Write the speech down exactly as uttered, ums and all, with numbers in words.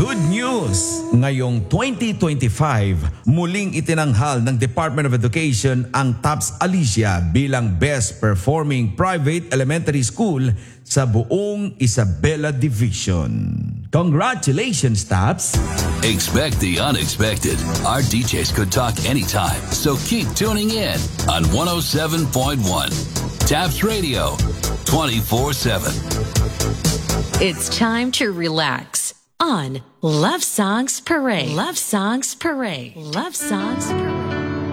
Good news! Ngayong twenty twenty-five, muling itinanghal ng Department of Education ang TAPS Alicia bilang Best Performing Private Elementary School sa buong Isabela Division. Congratulations, TAPS! Expect the unexpected. Our D Js could talk anytime, so keep tuning in on one oh seven point one. TAPS Radio, twenty-four seven. It's time to relax on Love Songs Parade. Love Songs Parade. Love Songs Parade.